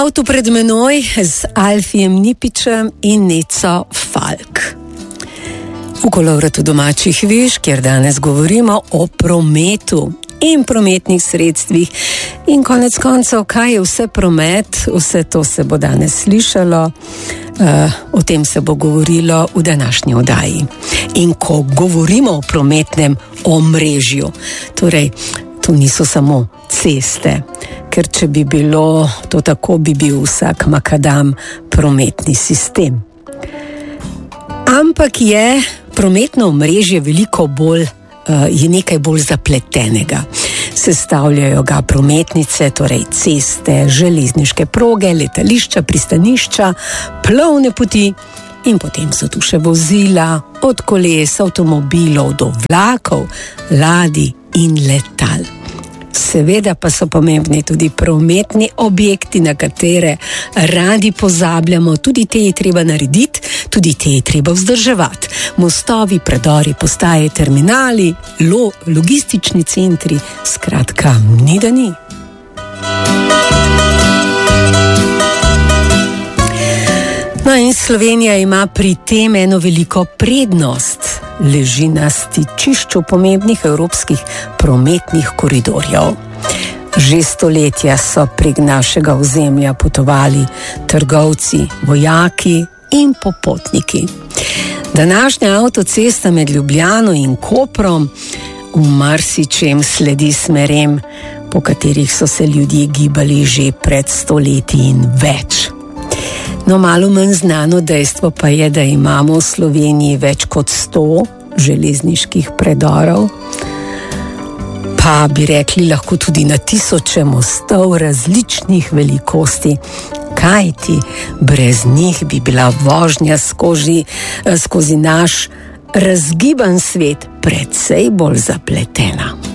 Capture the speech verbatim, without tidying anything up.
avtu pred menoj z Alfijem Nipičem in Neco Falk. V Kolovratu domačih viš, kjer danes govorimo o prometu in prometnih sredstvih in konec koncev, kaj je vse promet, vse to se bo danes slišalo, uh, o tem se bo govorilo v današnji oddaji. In ko govorimo o prometnem omrežju, torej to niso samo ceste, ker če bi bilo to tako, bi bil vsak makadam prometni sistem. Ampak je prometno omrežje veliko bolj, je nekaj bolj zapletenega. Sestavljajo ga prometnice, torej ceste, železniške proge, letališča, pristanišča, plovne poti in potem so tu še vozila, od koles, avtomobilov do vlakov, ladij in letal. Seveda pa so pomembni tudi prometni objekti, na katere radi pozabljamo, tudi te je treba narediti, tudi te je treba vzdrževati. Mostovi, predori, postaje, terminali, lo, logistični centri, skratka, ni da ni. No in Slovenija ima pri tem eno veliko prednost. Leži na stičišču pomembnih evropskih prometnih koridorjev. Že stoletja so prek našega ozemlja potovali trgovci, vojaki in popotniki. Današnja avtocesta med Ljubljano in Koprom v marsičem sledi smerem, po katerih so se ljudje gibali že pred stoletji in več. No, malo manj znano dejstvo pa je, da imamo v Sloveniji več kot sto železniških predorov, pa bi rekli lahko tudi na tisoče mostov različnih velikosti, kajti brez njih bi bila vožnja skozi, skozi naš razgiban svet precej bolj zapletena.